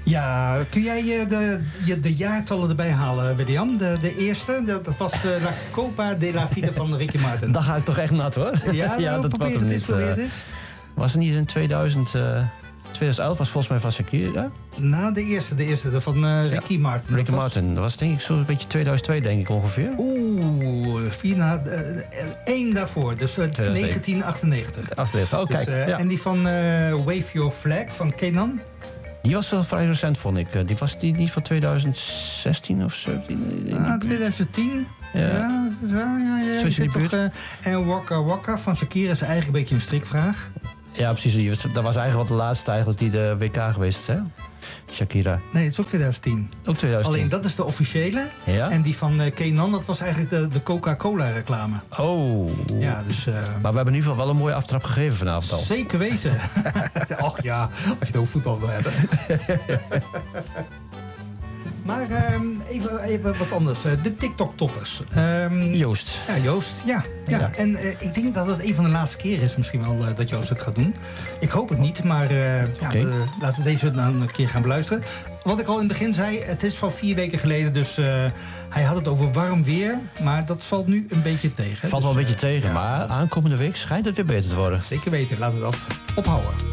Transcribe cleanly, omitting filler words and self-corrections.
Ja, kun jij de jaartallen erbij halen, William? De eerste, dat was de La Copa de la Vida van Ricky Martin. Dan ga ik toch echt nat, hoor. Ja, dat wordt hem niet. Was het niet in 2011 was volgens mij van Shakira? Nou, de eerste van Ricky Martin. Ricky Martin, dat was denk ik zo'n beetje 2002, denk ik ongeveer. 1 daarvoor, dus 1998. 98, oh kijk. Dus, en die van Wave Your Flag van Kenan? Die was wel vrij recent, vond ik. Die was die niet van 2016 of 17? 2010. Ja. Zoals in die buurt. En Waka Waka van Shakira is eigenlijk een beetje een strikvraag. Ja, precies. Dat was eigenlijk wat de laatste eigenlijk die de WK geweest is, hè? Shakira. Nee, het is ook 2010. Ook 2010. Alleen dat is de officiële. Ja? En die van Kenan, dat was eigenlijk de Coca-Cola reclame. Oh. Ja, dus... Maar we hebben in ieder geval wel een mooie aftrap gegeven vanavond al. Zeker weten. Och ja, als je het over voetbal wil hebben. Maar even wat anders. De TikTok-toppers. Joost. Ja, Joost. Ja. En ik denk dat het een van de laatste keren is misschien wel dat Joost het gaat doen. Ik hoop het niet, maar laten we deze dan een keer gaan beluisteren. Wat ik al in het begin zei, het is van 4 weken geleden, dus hij had het over warm weer. Maar dat valt nu een beetje tegen. Valt wel een beetje tegen, maar aankomende week schijnt het weer beter te worden. Zeker weten, laten we dat ophouden.